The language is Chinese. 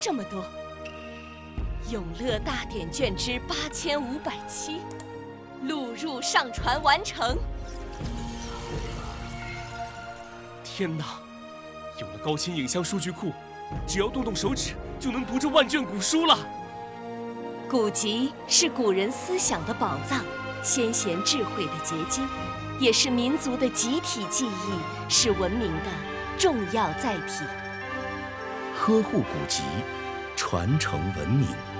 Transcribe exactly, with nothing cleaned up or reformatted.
这么多。永乐大典卷之八千五百七，录入上传完成。 天哪！有了高清影像数据库，只要动动手指就能读这万卷古书了。 古籍是古人思想的宝藏，先贤智慧的结晶，也是民族的集体记忆，是文明的重要载体。 呵护古籍，传承文明。